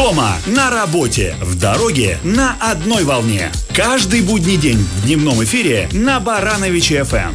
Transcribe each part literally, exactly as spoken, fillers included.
Дома, на работе, в дороге, на одной волне. Каждый будний день в дневном эфире на Барановичи эф эм.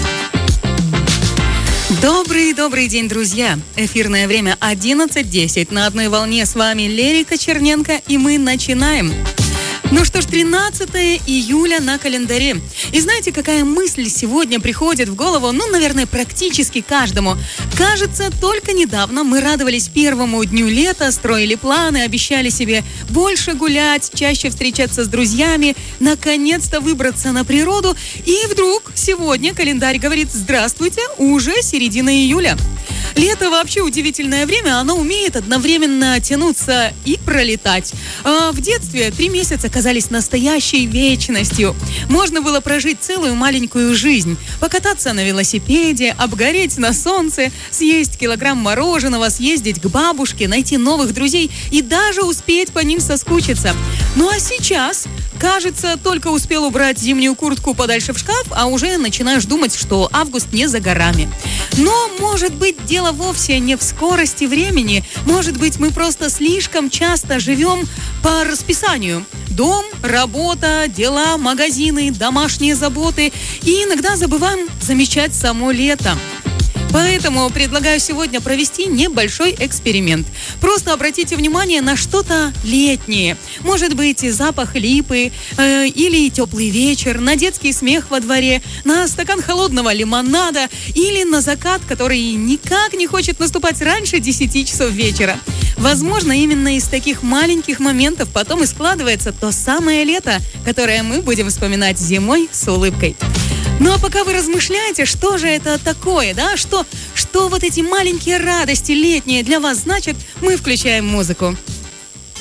Добрый-добрый день, друзья! Эфирное время одиннадцать десять. На одной волне с вами Лерика Черненко, и мы начинаем. Ну что ж, тринадцатое июля на календаре. И знаете, какая мысль сегодня приходит в голову? Ну, наверное, практически каждому. Кажется, только недавно мы радовались первому дню лета, строили планы, обещали себе больше гулять, чаще встречаться с друзьями, наконец-то выбраться на природу. И вдруг сегодня календарь говорит: здравствуйте, уже середина июля. Лето вообще удивительное время, оно умеет одновременно тянуться и пролетать. А в детстве три месяца казались настоящей вечностью. Можно было прожить целую маленькую жизнь, покататься на велосипеде, обгореть на солнце, съесть килограмм мороженого, съездить к бабушке, найти новых друзей и даже успеть по ним соскучиться. Ну а сейчас, кажется, только успел убрать зимнюю куртку подальше в шкаф, а уже начинаешь думать, что август не за горами. Но, может быть, дело вовсе не в скорости времени. Может быть, мы просто слишком часто живем по расписанию. Дом, работа, дела, магазины, домашние заботы. И иногда забываем замечать само лето. Поэтому предлагаю сегодня провести небольшой эксперимент. Просто обратите внимание на что-то летнее. Может быть, запах липы, э, или теплый вечер, на детский смех во дворе, на стакан холодного лимонада или на закат, который никак не хочет наступать раньше десяти часов вечера. Возможно, именно из таких маленьких моментов потом и складывается то самое лето, которое мы будем вспоминать зимой с улыбкой. Ну а пока вы размышляете, что же это такое, да, что, что вот эти маленькие радости летние для вас значат, мы включаем музыку.